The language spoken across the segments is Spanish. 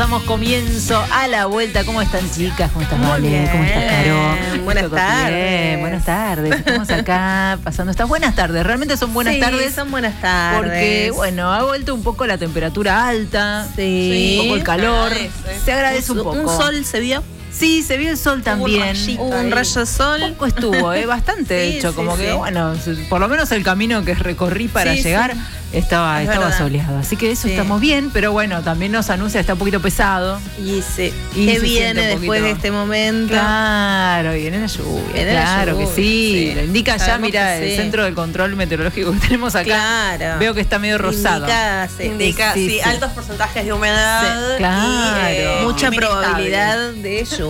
damos comienzo a la vuelta. ¿Cómo están, chicas? ¿Cómo estás, Vale? ¿Cómo estás, Caro? Buenas tardes. Bien, buenas tardes. Estamos acá pasando estas buenas tardes. Realmente son buenas tardes. Son buenas tardes. Porque, bueno, ha vuelto un poco la temperatura alta. Un poco el calor. Se agradece un poco. ¿Un sol se vio? Sí, se vio el sol también. Un rayo de sol. Poco estuvo, bastante, de hecho. Como que, bueno, por lo menos el camino que recorrí para llegar estaba soleado. Así que eso estamos bien, pero bueno, también nos anuncia, está un poquito pesado. Y ¿qué viene después de este momento? Claro, viene la lluvia. Claro que sí. Lo indica ya, mira, el centro del control meteorológico que tenemos acá. Claro. Veo que está medio rosado. Indica, altos porcentajes de humedad. Claro. Mucha probabilidad de lluvia.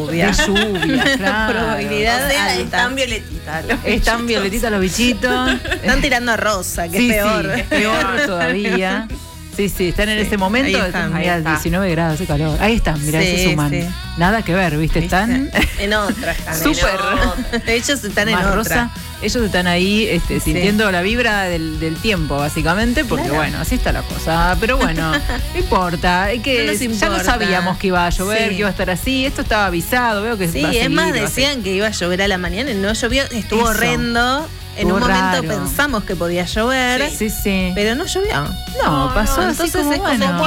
Claro. Probabilidad alta. Están violetitas. Están violetitas los bichitos. Están tirando a rosa, que es peor. Es peor todavía. Sí, están en ese momento. Ahí a 19 grados de calor. Ahí están, mirá, se suman. Nada que ver, ¿viste? Están en otra. Súper. Ellos están en otra. Rosa. Ellos están ahí sintiendo la vibra del tiempo, básicamente, porque bueno, así está la cosa. Pero bueno, no importa. Ya no sabíamos que iba a llover, que iba a estar así. Esto estaba avisado, veo que va a seguir, es más, decían que iba a llover a la mañana y no llovió. Estuvo horrendo. En un momento pensamos que podía llover, pero no llovió. No, pasó así entonces como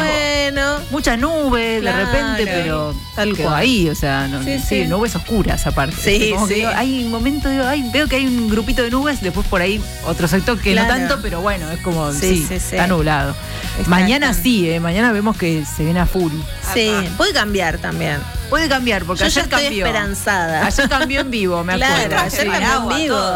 bueno. Mucha nube de repente, pero tal quedó cual. ahí, o sea, nubes oscuras aparte. Hay momentos, veo que hay un grupito de nubes, después por ahí otro sector que no tanto, pero bueno, es como, está nublado. Mañana mañana vemos que se viene a full. Sí, puede cambiar también. Puede cambiar, porque yo ayer ya estoy cambió. esperanzada. Ayer cambió en vivo, me acuerdo. Claro, ayer cambió en vivo.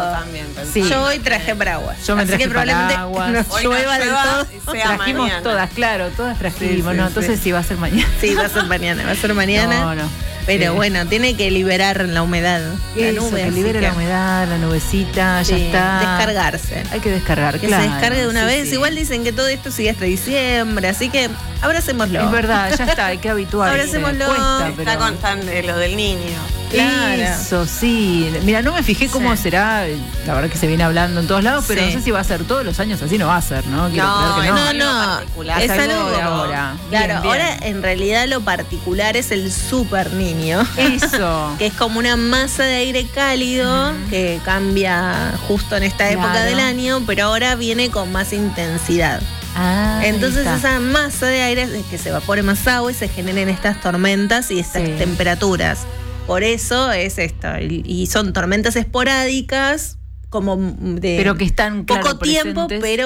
Yo hoy traje paraguas. Yo me traje paraguas. No llueva del todo. Trajimos mañana. todas trajimos. Entonces sí va a ser mañana. Sí, va a ser mañana. No. Pero bueno, tiene que liberar la humedad. La nube. Que libere la humedad, la nubecita, ya está. Descargarse. Hay que descargar, que se descargue de una vez. Igual dicen que todo esto sigue hasta diciembre, así que abracémoslo. Es verdad, ya está, hay que habituarse. Abracémoslo. Está con lo del niño. Claro. Eso, sí. Mira, no me fijé cómo será, la verdad que se viene hablando en todos lados, pero no sé si va a ser todos los años así, no va a ser, ¿no? Quiero creer que no. Es algo de ahora. Claro, bien. Ahora en realidad lo particular es el super niño. Eso. Que es como una masa de aire cálido que cambia justo en esta época del año, pero ahora viene con más intensidad. Entonces esa masa de aire es que se evapore más agua y se generen estas tormentas y estas temperaturas. Por eso es esto. Y son tormentas esporádicas, como de pero que están poco tiempo, pero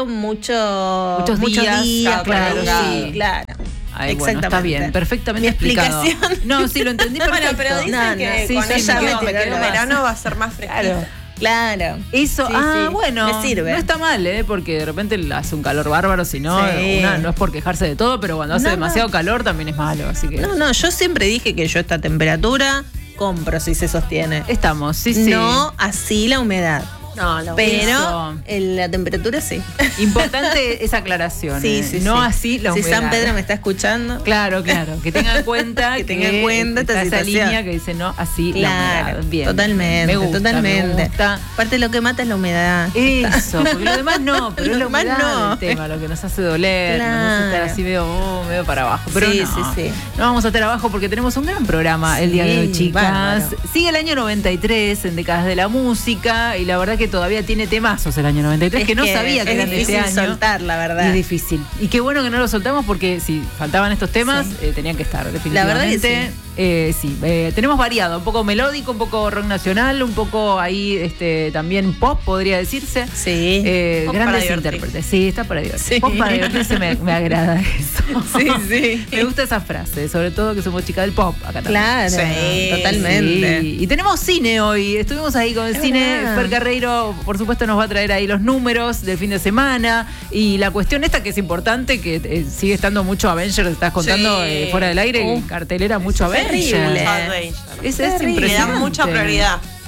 muchos días. Claro. Exactamente. Está bien, perfectamente explicado. Mi explicación. No, sí, lo entendí perfecto. Bueno, pero dicen que el verano va a ser más fresquito. Claro. Eso, bueno, me sirve. No está mal, porque de repente hace un calor bárbaro, si no, no es por quejarse de todo, pero cuando hace demasiado calor también es malo, así que. No, yo siempre dije que yo esta temperatura compro si se sostiene. Estamos, No así la humedad. Pero la temperatura sí. Importante esa aclaración. No así la humedad. Si San Pedro me está escuchando. Claro. Que tengan en cuenta esa línea que dice no así la humedad. Bien. Totalmente. Me gusta. Aparte lo que mata es la humedad. Eso, porque lo demás no, pero es la humedad el tema, lo que nos hace doler, nos hace estar así medio para abajo. Pero no vamos a estar abajo porque tenemos un gran programa el día de hoy, chicas. Bárbaro. Sigue el año 93 en Décadas de la Música y la verdad que todavía tiene temazos el año 93 que no sabía que eran de este año. Es difícil soltar, la verdad. Es difícil. Y qué bueno que no lo soltamos porque si faltaban estos temas, tenían que estar, definitivamente. La verdad que tenemos variado, un poco melódico, un poco rock nacional, un poco ahí también pop, podría decirse. Sí. Grandes intérpretes. Sí, está para divertirse. Pop para divertirse me agrada eso. Sí. Me gusta esa frase, sobre todo que somos chicas del pop acá también. Claro, totalmente. Sí. Y tenemos cine hoy. Estuvimos ahí con el cine. Fer Carreiro, por supuesto, nos va a traer ahí los números del fin de semana. Y la cuestión esta que es importante, que sigue estando mucho Avengers, estás contando fuera del aire, cartelera mucho Avengers. Terrible. Es impresionante. Le dan mucha prioridad.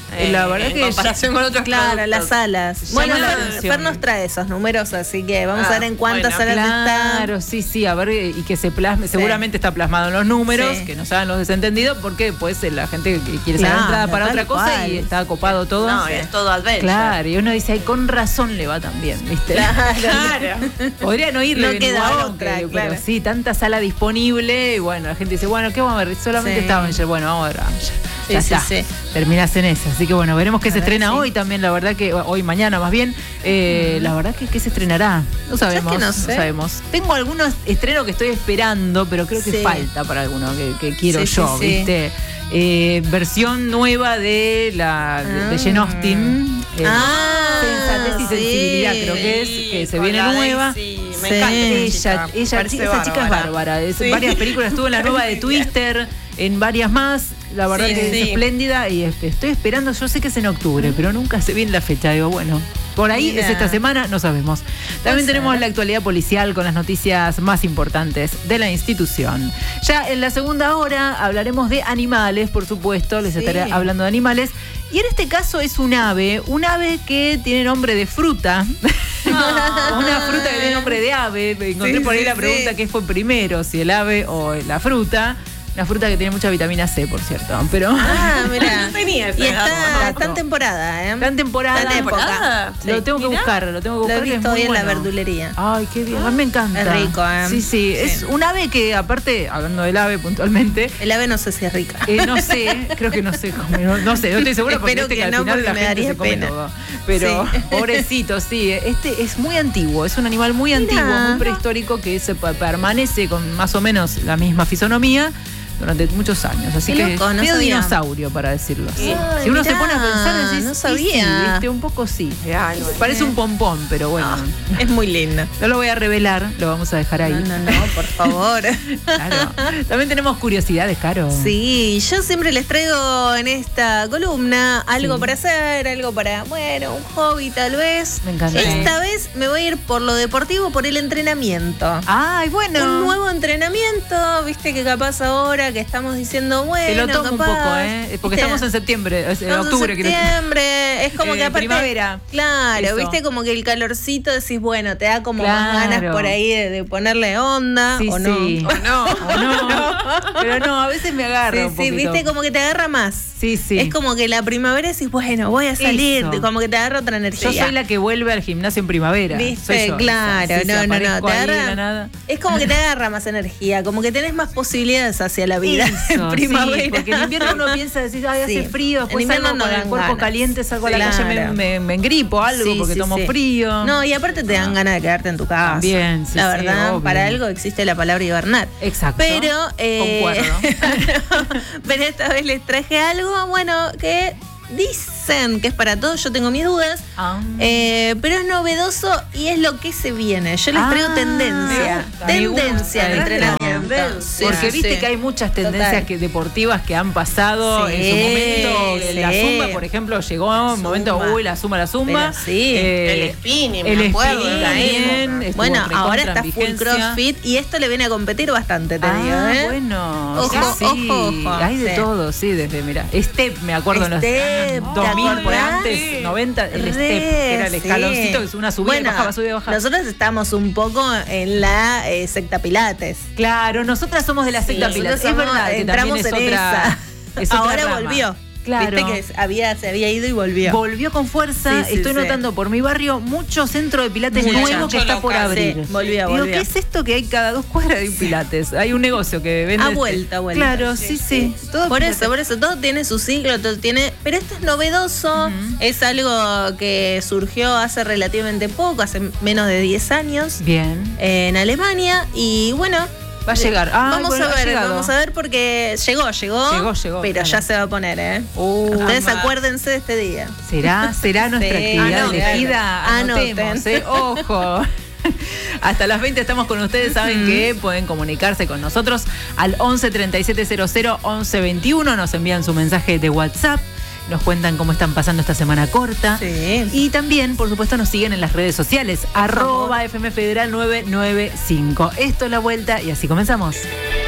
La verdad que comparación con otros productos. Las salas. Bueno, Fer nos trae esos números, así que vamos a ver en cuántas salas están. Claro, sí, a ver, y que se plasme. Seguramente está plasmado en los números, que no sean los desentendidos, porque pues la gente que quiere saber entrada para otra cosa y está copado todo. No, es todo adventure. Claro, y uno dice, ay, con razón le va tan bien, ¿viste? Claro. Podría no irle no queda igual, otra, pero claro. sí, tanta sala disponible, y bueno, la gente dice, bueno, ¿qué vamos a ver? Solamente está Avenger, bueno, vamos a ver Avenger. Ya está. Terminás en esa. Así que bueno, veremos qué se estrena hoy también, la verdad que, hoy, mañana más bien. La verdad que qué se estrenará. No sabemos. No sabemos. Tengo algunos estrenos que estoy esperando, pero creo que falta para alguno que quiero yo, ¿viste? Versión nueva de de Jane Austen. Sensatez y sensibilidad, creo que se viene nueva. Me encanta esa chica es bárbara. Varias películas, estuvo en la nueva de Twister, en varias más. La verdad que es espléndida y estoy esperando. Yo sé que es en octubre, pero nunca sé bien la fecha. Digo, bueno, por ahí es esta semana, no sabemos. También tenemos la actualidad policial con las noticias más importantes de la institución. Ya en la segunda hora hablaremos de animales, por supuesto. Les estaré hablando de animales. Y en este caso es un ave que tiene nombre de fruta. Una fruta que tiene nombre de ave. Encontré por ahí la pregunta qué fue primero, si el ave o la fruta. Una fruta que tiene mucha vitamina C, por cierto. Pero mira. No tenía ese y está en temporada, ¿eh? Está en temporada. Está en época. Lo tengo que buscar. Lo he visto hoy en la verdulería. Ay, qué bien. A mí me encanta. Es rico, ¿eh? Sí. Es un ave que, aparte, hablando del ave puntualmente. El ave no sé si es rica. No sé, creo que no sé. No sé, no estoy segura porque Espero que al no, final porque la me gente daría se come pena. todo. Pero, pobrecito, sí. Este es muy antiguo. Es un animal muy antiguo, muy prehistórico que permanece con más o menos la misma fisonomía durante muchos años, así que medio dinosaurio, para decirlo así. Si uno se pone a pensar, decís, no sabía. Sí, ¿viste? Un poco sí. Parece un pompón, pero bueno. Es muy linda. No lo voy a revelar, lo vamos a dejar ahí. No, por favor. Claro. También tenemos curiosidades, Caro. Sí, yo siempre les traigo en esta columna algo para hacer, algo para, un hobby tal vez. Me encanta. Esta vez me voy a ir por lo deportivo, por el entrenamiento. Ay, bueno. Un nuevo entrenamiento, viste que capaz ahora que estamos diciendo, te lo tomo capaz, un poco, porque estamos en septiembre, octubre. Septiembre, es como que aparte primavera. Claro, eso. Viste como que el calorcito decís, te da como más ganas por ahí de ponerle onda, o no. O no. Pero no, a veces me agarra un poquito. Viste como que te agarra más. Sí. Es como que la primavera decís, voy a salir, como que te agarra otra energía. Yo soy la que vuelve al gimnasio en primavera. ¿Viste? Claro, no. Te agarra, es como que te agarra más energía, como que tenés más posibilidades hacia la vida en primavera. Sí, porque en invierno uno piensa, decir, hace frío, después salgo con el cuerpo caliente, salgo a la calle, me engripo algo porque tomo frío. No, y aparte te dan ganas de quedarte en tu casa. También, la verdad, obvio. Para algo existe la palabra hibernar. Exacto. Pero, concuerdo. Pero esta vez les traje algo, que dicen que es para todos, yo tengo mis dudas, pero es novedoso y es lo que se viene. Yo les traigo tendencia al entrenamiento. Porque viste que hay muchas tendencias deportivas que han pasado en su momento. La zumba, por ejemplo, llegó un momento, la zumba. El spinning, me acuerdo. También. Bueno, ahora está full CrossFit y esto le viene a competir bastante, te digo. Bueno. Ojo. Hay de todo, desde, Step, me acuerdo en los 2000 por antes, 90, el Step, que era el escaloncito, que es una subida y bajaba, subida y bajaba. Nosotros estamos un poco en la secta Pilates. Claro, nosotras somos de la secta Pilates. Es verdad que entramos también en esa. Ahora rama. volvió. Claro. Viste que se había ido y volvió. Volvió con fuerza. Estoy notando por mi barrio mucho centro de pilates nuevo que está por abrir. Volvió. Digo, ¿qué es esto que hay cada 2 cuadras de un pilates? Hay un negocio que vende. Ha vuelto. Claro, sí. Todo por eso, todo tiene su ciclo, todo tiene. Pero esto es novedoso, es algo que surgió hace relativamente poco, hace menos de 10 años. Bien. En Alemania, y bueno. Va a llegar. Vamos a ver porque llegó. Pero ya se va a poner, Ustedes acuérdense de este día. ¿Será nuestra actividad elegida? Anotemos, Ojo. Hasta las 20 estamos con ustedes. Saben que pueden comunicarse con nosotros al 11 3700 11 21. Nos envían su mensaje de WhatsApp. Nos cuentan cómo están pasando esta semana corta. Y también, por supuesto, nos siguen en las redes sociales. @FMFederal 995. Esto es La Vuelta y así comenzamos.